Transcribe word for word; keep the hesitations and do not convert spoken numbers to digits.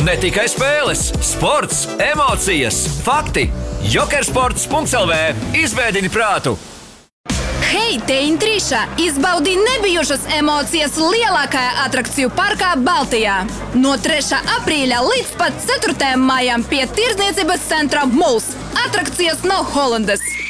Ne tikai spēles, sports, emocijas, fakti. Jokersports punkts el vē izvēdini prātu! Hei, te Intrīša! Izbaudi nebijušas emocijas lielākajā atrakciju parkā Baltijā. No trešā aprīļa līdz pat ceturtajam maijam pie Tirdzniecības centra Mūls. Atrakcijas no Holandas.